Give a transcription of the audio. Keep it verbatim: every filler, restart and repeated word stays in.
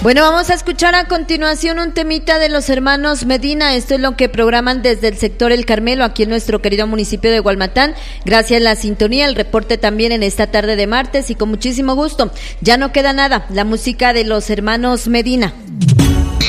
Bueno, vamos a escuchar a continuación un temita de los hermanos Medina. Esto es lo que programan desde el sector El Carmelo, aquí en nuestro querido municipio de Hualmatán. Gracias a la sintonía, el reporte también en esta tarde de martes y con muchísimo gusto. Ya no queda nada, la música de los hermanos Medina.